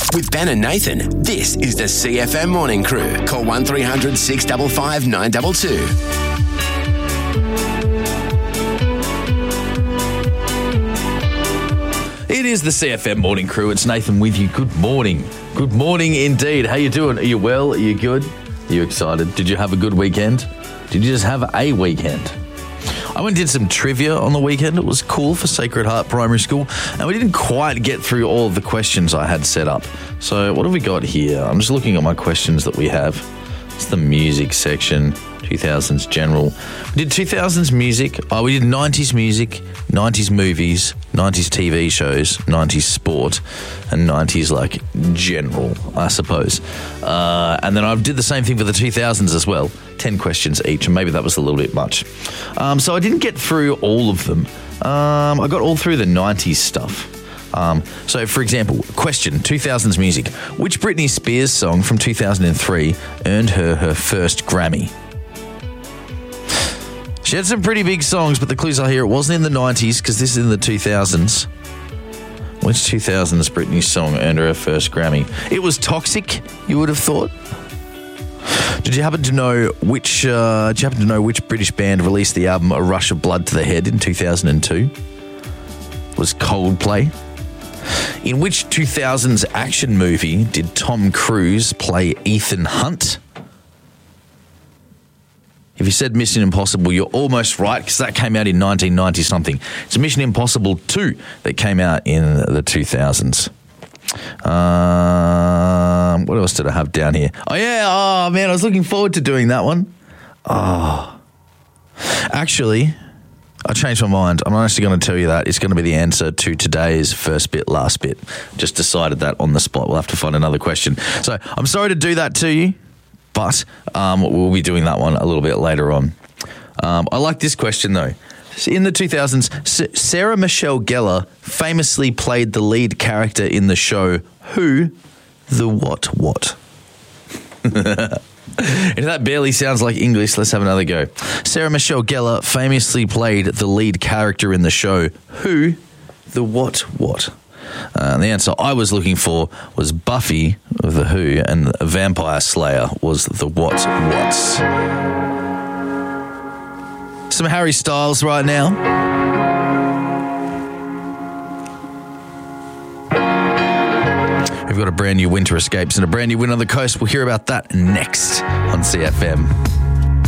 With Ben and Nathan, this is the CFM Morning Crew. Call 1300 655 922. It is the CFM Morning Crew. It's Nathan with you. Good morning. Good morning indeed. How you doing? Are you well? Are you good? Are you excited? Did you have a good weekend? Did you just have a weekend? I went and did some trivia on the weekend. It was cool for Sacred Heart Primary School, and we didn't quite get through all of the questions I had set up. So what have we got here? I'm just looking at my questions that we have. It's the music section, 2000s general. We did 2000s music. We did 90s music, 90s movies, 90s TV shows, 90s sport, and 90s like general, I suppose. And then I did the same thing for the 2000s as well. 10 questions each, and maybe that was a little bit much. So I didn't get through all of them. I got all through the 90s stuff. So, for example, question, 2000s music. Which Britney Spears song from 2003 earned her first Grammy? She had some pretty big songs, but the clues are here. It wasn't in the 90s because this is in the 2000s. Which 2000s Britney song earned her first Grammy? It was Toxic, you would have thought. Did you happen to know which British band released the album A Rush of Blood to the Head in 2002? It was Coldplay. In which 2000s action movie did Tom Cruise play Ethan Hunt? If you said Mission Impossible, you're almost right because that came out in 1990-something. It's Mission Impossible 2 that came out in the 2000s. What else did I have down here? Oh, yeah. Oh, man, I was looking forward to doing that one. Oh. Actually, I changed my mind. I'm not actually going to tell you that. It's going to be the answer to today's first bit, last bit. Just decided that on the spot. We'll have to find another question. So I'm sorry to do that to you, but we'll be doing that one a little bit later on. I like this question, though. In the 2000s, Sarah Michelle Gellar famously played the lead character in the show Who, the What? If that barely sounds like English, let's have another go. Sarah Michelle Gellar famously played the lead character in the show Who, the What? The answer I was looking for was Buffy of the Who, and Vampire Slayer was the What's. Some Harry Styles right now. We've got a brand new Winter Escapes and a brand new Win on the Coast. We'll hear about that next on CFM.